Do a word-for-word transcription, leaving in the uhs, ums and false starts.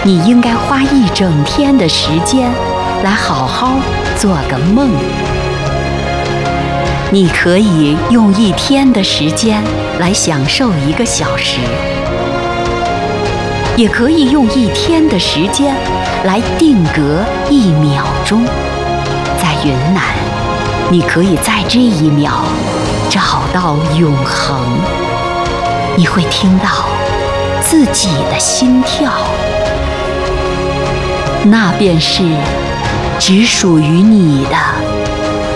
你应该花一整天的时间来好好做个梦。你可以用一天的时间来享受一个小时，也可以用一天的时间来定格一秒钟。在云南，你可以在这一秒找到永恒，你会听到自己的心跳，那便是只属于你的